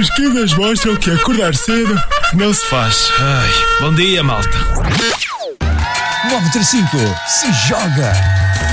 Pesquisas mostram que acordar cedo não se faz. Bom dia, malta. 935 se joga.